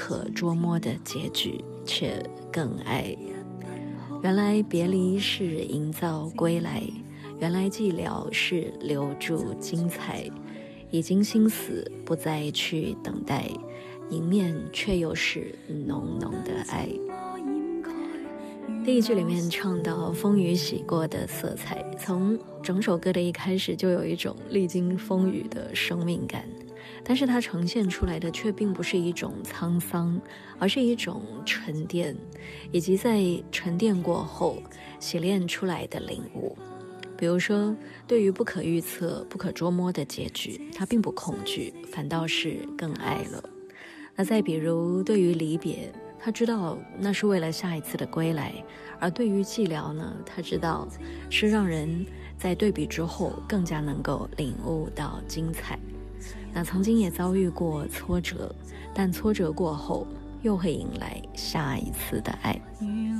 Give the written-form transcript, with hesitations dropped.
可捉摸的结局，却更爱。原来别离是营造归来，原来寂寥是留住精彩。已经心死，不再去等待，迎面却又是浓浓的爱。第一句里面唱到风雨洗过的色彩，从整首歌的一开始就有一种历经风雨的生命感，但是它呈现出来的却并不是一种沧桑，而是一种沉淀，以及在沉淀过后洗炼出来的领悟。比如说，对于不可预测、不可捉摸的结局，他并不恐惧，反倒是更爱了。那再比如，对于离别，他知道那是为了下一次的归来；而对于寂寥呢，他知道是让人在对比之后更加能够领悟到精彩。那曾经也遭遇过挫折，但挫折过后又会迎来下一次的爱。